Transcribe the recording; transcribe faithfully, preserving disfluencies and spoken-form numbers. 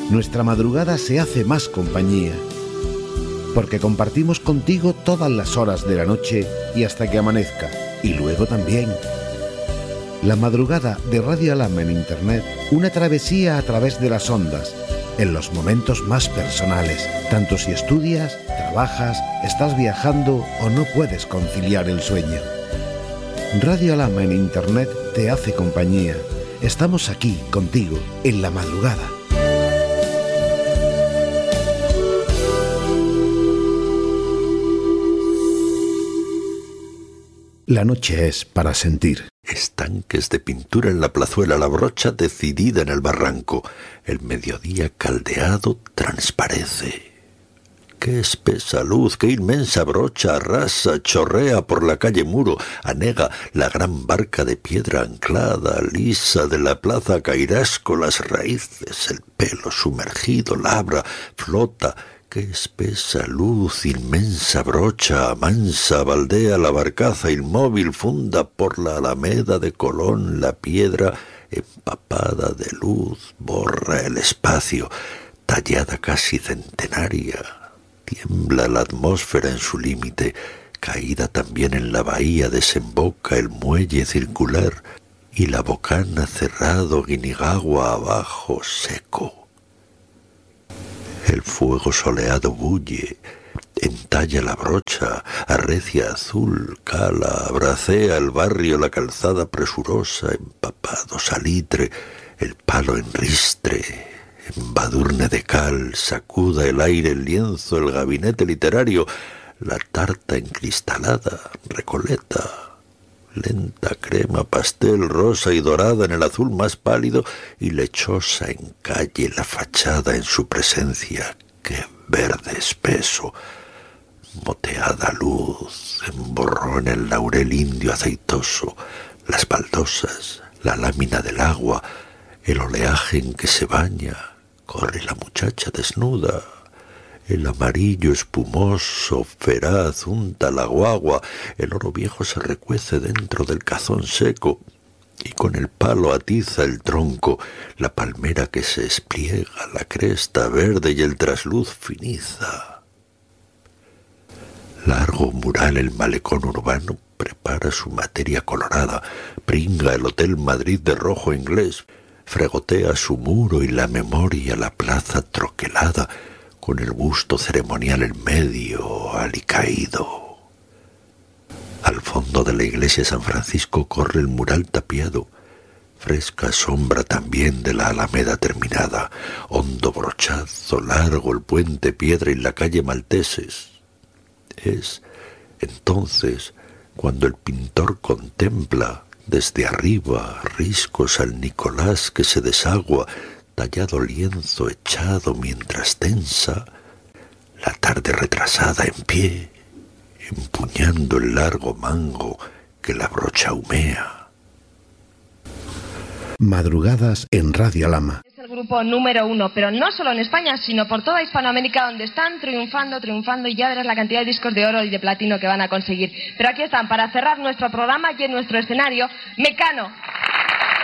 nuestra madrugada se hace más compañía, porque compartimos contigo todas las horas de la noche y hasta que amanezca, y luego también. La madrugada de Radio Alhama en Internet, una travesía a través de las ondas, en los momentos más personales, tanto si estudias, trabajas, estás viajando o no puedes conciliar el sueño. Radio Alhama en Internet te hace compañía. Estamos aquí contigo en la madrugada. La noche es para sentir. Estanques de pintura en la plazuela, la brocha decidida en el barranco. El mediodía caldeado transparece. Qué espesa luz, qué inmensa brocha arrasa, chorrea por la calle Muro, anega la gran barca de piedra anclada, lisa de la plaza Cairasco, las raíces, el pelo sumergido, labra, flota. Qué espesa luz, inmensa brocha, mansa, baldea la barcaza inmóvil, funda por la alameda de Colón la piedra empapada de luz, borra el espacio, tallada casi centenaria. Tiembla la atmósfera en su límite, caída también en la bahía desemboca el muelle circular y la bocana cerrado Guinigagua abajo seco. El fuego soleado bulle, entalla la brocha, arrecia azul, cala, abracea el barrio, la calzada presurosa, empapado salitre, el palo en ristre, embadurne de cal, sacuda el aire, el lienzo, el gabinete literario, la tarta encristalada, recoleta, lenta crema, pastel, rosa y dorada en el azul más pálido y lechosa en calle la fachada en su presencia, qué verde espeso, moteada luz, emborró en el laurel indio aceitoso, las baldosas, la lámina del agua, el oleaje en que se baña, corre la muchacha desnuda, el amarillo espumoso, feraz, unta la guagua, el oro viejo se recuece dentro del cazón seco, y con el palo atiza el tronco, la palmera que se espliega, la cresta verde y el trasluz finiza. Largo mural el malecón urbano prepara su materia colorada, pringa el Hotel Madrid de rojo inglés, fregotea su muro y la memoria la plaza troquelada, con el busto ceremonial en medio, alicaído. Al fondo de la iglesia de San Francisco corre el mural tapiado, fresca sombra también de la alameda terminada, hondo brochazo, largo el puente piedra y la calle Malteses. Es entonces cuando el pintor contempla desde arriba riscos al Nicolás que se desagua, tallado lienzo echado mientras tensa, la tarde retrasada en pie, empuñando el largo mango que la brocha humea. Madrugadas en Radio Alhama. Es el grupo número uno, pero no solo en España, sino por toda Hispanoamérica, donde están triunfando, triunfando, y ya verás la cantidad de discos de oro y de platino que van a conseguir. Pero aquí están, para cerrar nuestro programa y en nuestro escenario, Mecano.